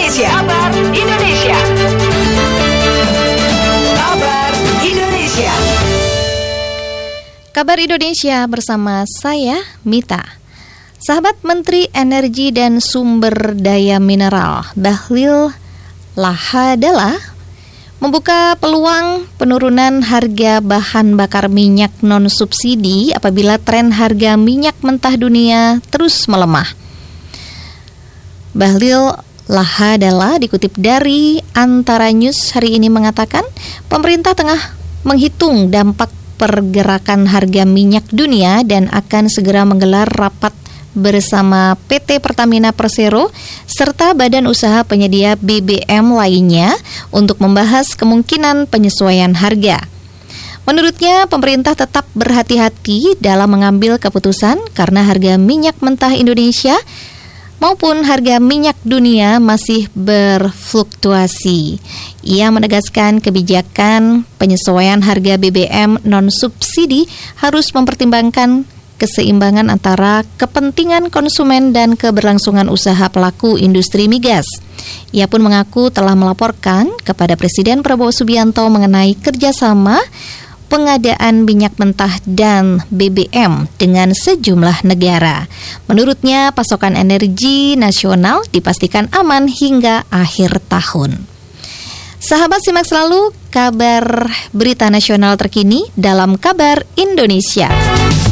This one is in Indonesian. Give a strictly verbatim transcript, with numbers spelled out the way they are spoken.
Indonesia. Kabar Indonesia. Kabar Indonesia. Kabar Indonesia bersama saya, Mita. Sahabat Menteri Energi dan Sumber Daya Mineral Bahlil Lahadalah membuka peluang penurunan harga bahan bakar minyak non-subsidi apabila tren harga minyak mentah dunia terus melemah. Bahlil Lahadalah dikutip dari Antara News hari ini mengatakan, pemerintah tengah menghitung dampak pergerakan harga minyak dunia dan akan segera menggelar rapat bersama P T Pertamina Persero serta badan usaha penyedia B B M lainnya untuk membahas kemungkinan penyesuaian harga. Menurutnya, pemerintah tetap berhati-hati dalam mengambil keputusan karena harga minyak mentah Indonesia maupun harga minyak dunia masih berfluktuasi. Ia menegaskan kebijakan penyesuaian harga B B M non-subsidi harus mempertimbangkan keseimbangan antara kepentingan konsumen dan keberlangsungan usaha pelaku industri migas. Ia pun mengaku telah melaporkan kepada Presiden Prabowo Subianto mengenai kerjasama pengadaan minyak mentah dan B B M dengan sejumlah negara. Menurutnya, pasokan energi nasional dipastikan aman hingga akhir tahun. Sahabat, simak selalu kabar berita nasional terkini dalam Kabar Indonesia.